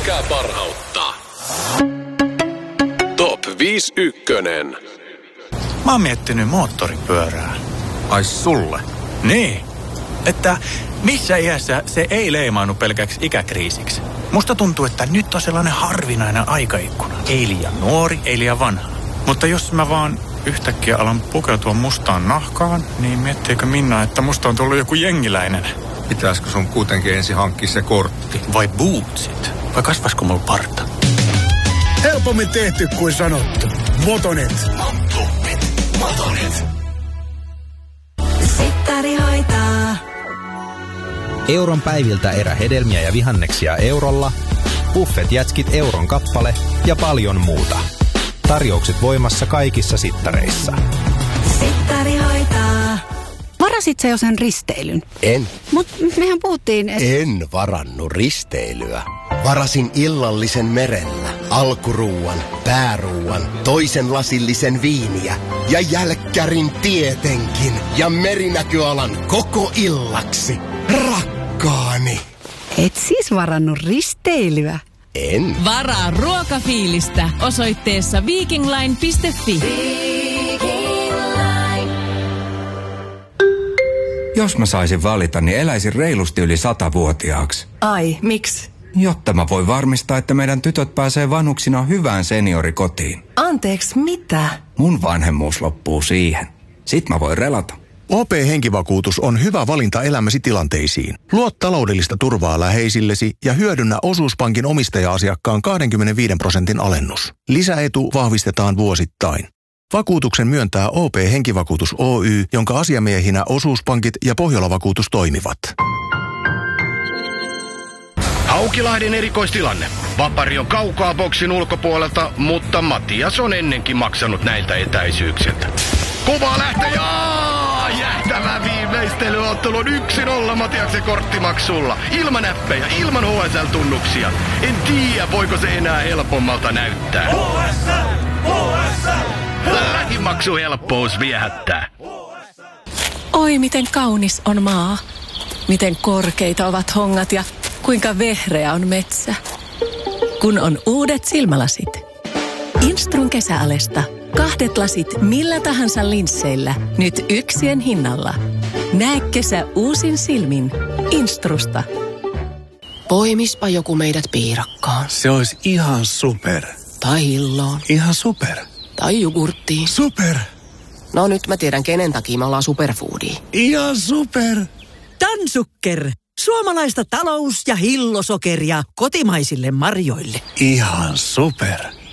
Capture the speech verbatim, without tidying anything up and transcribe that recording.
Eläkää parhautta. Top viisi ykkönen. Mä oon miettinyt moottoripyörää. Ai sulle? Niin. Että missä iässä se ei leimaannu pelkäksi ikäkriisiksi. Musta tuntuu, että nyt on sellainen harvinainen aikaikkuna. Ei liian nuori, ei liian vanha. Mutta jos mä vaan yhtäkkiä alan pukeutua mustaan nahkaan, niin miettiikö Minna, että musta on tullut joku jengiläinen? Pitäisikö sun kuitenkin ensin hankkia se kortti? Vai bootsit? Vai kasvaisiko mulla parta? Helpommin tehty kuin sanottu. Motonet. Motonet. Motonet. Sittari hoitaa. Euron päiviltä erä hedelmiä ja vihanneksia eurolla, buffet-jätskit euron kappale ja paljon muuta. Tarjoukset voimassa kaikissa sittareissa. Sittari hoitaa. Varasit sä jo sen risteilyn? En. Mut mehän puhuttiin... Et... En varannut risteilyä. Varasin illallisen merellä, alkuruuan, pääruuan, toisen lasillisen viiniä ja jälkkärin tietenkin ja merinäköalan koko illaksi. Rakkaani. Et siis varannut risteilyä? En. Varaa ruokafiilistä osoitteessa vikingline piste fi. Jos mä saisin valita, niin eläisin reilusti yli satavuotiaaksi. Ai, miksi? Jotta mä voin varmistaa, että meidän tytöt pääsee vanhuksina hyvään seniorikotiin. Anteeksi, mitä? Mun vanhemmuus loppuu siihen. Sit mä voin relata. O P-henkivakuutus on hyvä valinta elämäsi tilanteisiin. Luo taloudellista turvaa läheisillesi ja hyödynnä Osuuspankin omistaja-asiakkaan kaksikymmentäviisi prosentin alennus. Lisäetu vahvistetaan vuosittain. Vakuutuksen myöntää O P-henkivakuutus Oy, jonka asiamiehinä Osuuspankit ja Pohjola-vakuutus toimivat. Haukilahden erikoistilanne. Vapari on kaukaa boksin ulkopuolelta, mutta Matias on ennenkin maksanut näiltä etäisyyksiltä. Kova lähtö, jaa! Jähtävä viimeistelyottelu on yksi nolla Matiaksen korttimaksulla. Ilman näppejä, ilman H S L-tunnuksia. En tiedä, voiko se enää helpommalta näyttää. H S L! H S L! Lähimaksuhelppous viehättää. Oi, miten kaunis on maa. Miten korkeita ovat hongat ja kuinka vehreä on metsä. Kun on uudet silmälasit. Instrun kesäalesta. Kahdet lasit millä tahansa linsseillä. Nyt yksien hinnalla. Näe kesä uusin silmin. Instrusta. Poimispa joku meidät piirakkaan. Se olisi ihan super. Tai hilloon. Ihan super. Tai jogurttiin. Super. No nyt mä tiedän, kenen takia me ollaan superfoodia. Ihan super. Dansukker. Suomalaista talous- ja hillosokeria kotimaisille marjoille. Ihan super.